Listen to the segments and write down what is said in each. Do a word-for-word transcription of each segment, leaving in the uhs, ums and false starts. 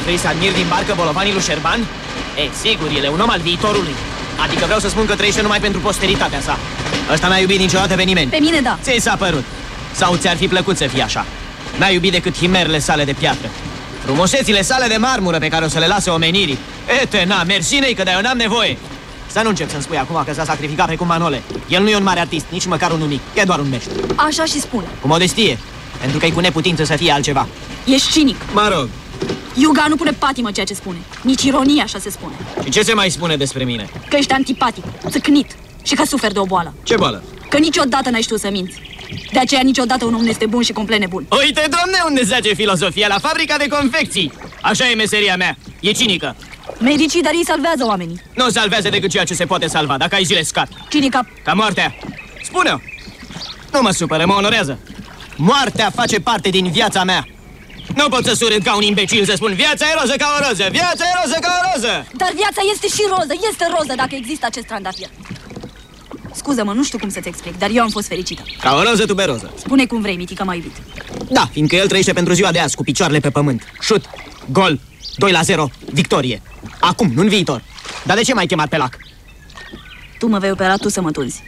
vrei să admiri din barcă bolovanii lui Șerban? E, sigur, el e un om al viitorului. Adică vreau să spun că trăiește numai pentru posteritatea sa. Ăsta n-a iubit niciodată pe nimeni. Pe mine, da. Ți s-a părut? Sau ți-ar fi plăcut să fie așa? N-a iubit decât himerele sale de piatră, frumusețile sale de marmură pe care o să le lase omenirii. Ete, na, mersi-nei, că de eu n-am nevoie. Să nu încep să-mi spui acum că s-a sacrificat pe cum Manole. El nu e un mare artist, nici măcar un unic. E doar un meșter. Așa și spune. Cu modestie, pentru că e cu neputință să fie altceva. Ești cinic. Mă rog. Iuga nu pune patimă ceea ce spune. Nici ironie, așa se spune. Și ce se mai spune despre mine? Că ești antipatic, țâcnit și că suferi de o boală. Ce boală? Că niciodată n-ai știut să minți. De aceea niciodată un om nu este bun și complet nebun. Uite, domne, unde zace filozofia, la fabrica de confecții. Așa e meseria mea, e cinică. Medicii, dar ei salvează oamenii. Nu salvează decât ceea ce se poate salva, dacă ai zile scat. Cinica. Ca moartea. Spune-o. Nu mă supără, mă onorează. Moartea face parte din viața mea. Nu pot să surâd ca un imbecil să spun viața e roză ca o roză, viața e roză ca o roză. Dar viața este și roză, este roză dacă există acest trandafir. Scuză-mă, nu știu cum să-ți explic, dar eu am fost fericită. Ca o roză tuberoză. Spune cum vrei, Mitică, m-a iubit. Da, fiindcă el trăiește pentru ziua de azi, cu picioarele pe pământ. Șut, gol, doi la zero, victorie. Acum, nu în viitor. Dar de ce m-ai chemat pe lac? Tu mă vei opera, tu să mă tulzi.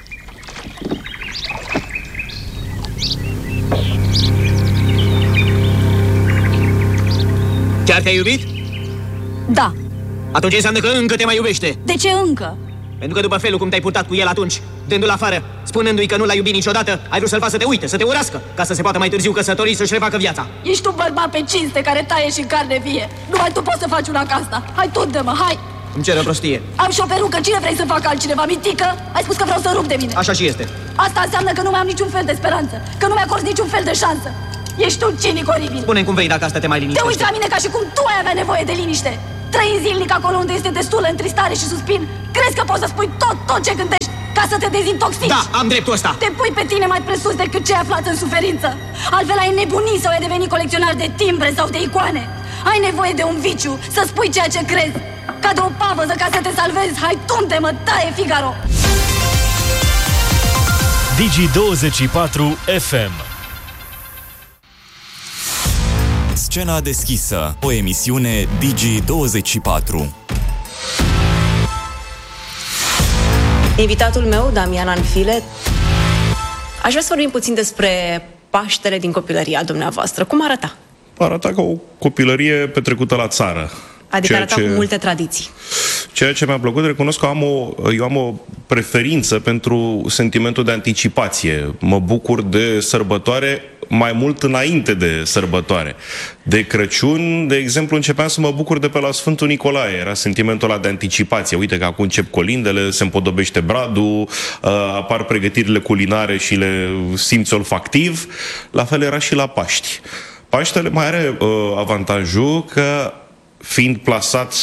Chiar te-ai iubit? Da. Atunci înseamnă că încă te mai iubește. De ce încă? Pentru că după felul cum te-ai purtat cu el atunci, dându-l afară, spunându-i că nu l-ai iubit niciodată, ai vrut să-l faci să te uite, să te urască, ca să se poată mai târziu căsători să-și refacă viața. Ești un bărbat pe cinste care taie și carne vie. Numai tu poți să faci una ca asta. Hai tu, dă-mă, hai! Îmi cer o prostie. Am și o perucă, cine vrei să facă altcineva? Mitică? Ai spus că vreau să rup de mine. Așa și este. Asta înseamnă că nu mai am niciun fel de speranță, că nu mi-acorzi niciun fel de șansă. Ești un cinic oribil. Spune-mi cum vrei dacă asta te mai liniștește. Te uiți la mine ca și cum tu ai avea nevoie de liniște. Trăi zilnic acolo unde este destulă întristare și suspin. Crezi că poți să spui tot, tot ce gândești ca să te dezintoxici? Da, am dreptul ăsta. Te pui pe tine mai presus decât cei aflați în suferință. Altfel ai nebunit sau ai devenit colecționar de timbre sau de icoane. Ai nevoie de un viciu, să spui ceea ce crezi. Ca de o pavăză ca să te salvezi. Hai, tunde-mă, taie Figaro. Digi douăzeci și patru F M. Scena deschisă, o emisiune Digi douăzeci și patru. Invitatul meu, Damian Anfile, aș vrea să vorbim puțin despre Paștele din copilăria dumneavoastră. Cum arăta? Arăta ca o copilărie petrecută la țară. Adică arăta ce... cu multe tradiții. Ceea ce mi-a plăcut, recunosc că am o, eu am o preferință pentru sentimentul de anticipație. Mă bucur de sărbătoare mai mult înainte de sărbătoare. De Crăciun, de exemplu, începeam să mă bucur de pe la Sfântul Nicolae. Era sentimentul ăla de anticipație. Uite că acum încep colindele, se împodobește bradul, apar pregătirile culinare și le simți olfactiv. La fel era și la Paști. Paștele mai are uh, avantajul că, fiind plasat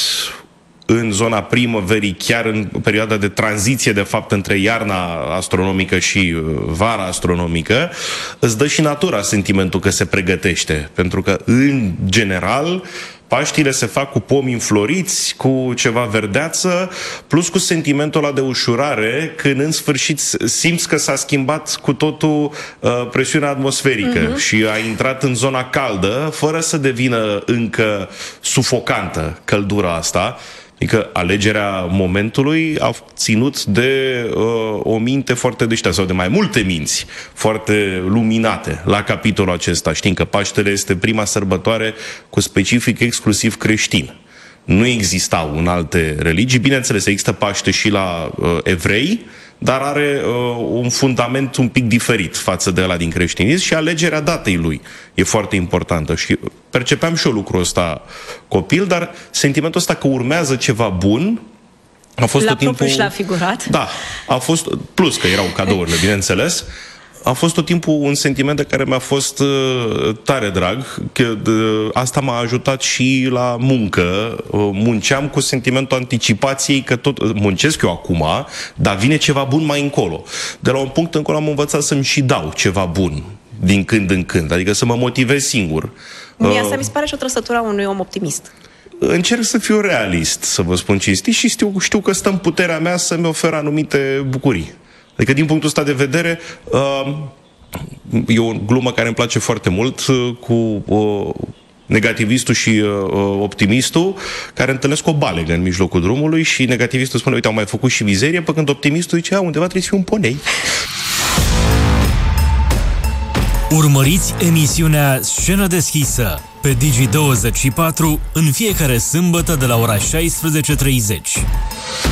în zona primăverii, chiar în perioada de tranziție, de fapt, între iarna astronomică și vara astronomică, îți dă și natura sentimentul că se pregătește. Pentru că, în general, Paștile se fac cu pomi înfloriți, cu ceva verdeață, plus cu sentimentul ăla de ușurare, când în sfârșit simți că s-a schimbat cu totul uh, presiunea atmosferică uh-huh. și a intrat în zona caldă, fără să devină încă sufocantă căldura asta. Adică alegerea momentului a ținut de uh, o minte foarte deșteaptă, sau de mai multe minți foarte luminate la capitolul acesta. Știm că Paștele este prima sărbătoare cu specific exclusiv creștin. Nu existau în alte religii. Bineînțeles, există Paște și la uh, evrei, dar are uh, un fundament un pic diferit față de ăla din creștinism și alegerea datei lui e foarte importantă. Și percepeam și eu lucrul ăsta copil, dar sentimentul ăsta că urmează ceva bun a fost la tot timpul... propriu și la figurat. Da, a fost, plus că erau cadourile, bineînțeles, a fost tot timpul un sentiment de care mi-a fost uh, tare drag, că uh, asta m-a ajutat și la muncă. Uh, munceam cu sentimentul anticipației că tot muncesc eu acum, dar vine ceva bun mai încolo. De la un punct încolo am învățat să-mi și dau ceva bun din când în când, adică să mă motivez singur. Mie asta mi se pare și o trăsătură a unui om optimist. Încerc să fiu realist, să vă spun cinstit, și știu, știu că stă în puterea mea să-mi ofer anumite bucurii. Adică, din punctul ăsta de vedere, uh, e o glumă care îmi place foarte mult, uh, cu uh, negativistul și uh, optimistul, care întâlnesc o balegă în mijlocul drumului și negativistul spune, uite, am mai făcut și mizerie, pe când optimistul zice, a, undeva trebuie să fie un ponei. Urmăriți emisiunea Scenă deschisă pe Digi douăzeci și patru în fiecare sâmbătă de la ora șaisprezece și treizeci.